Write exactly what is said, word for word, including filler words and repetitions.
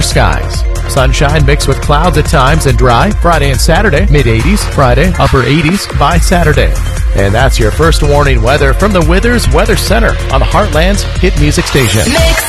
skies. Sunshine mixed with clouds at times and dry. Friday and Saturday, mid eighties. Friday, upper eighties by Saturday. And that's your first warning weather from the Withers Weather Center on the Heartland's hit music station. Mix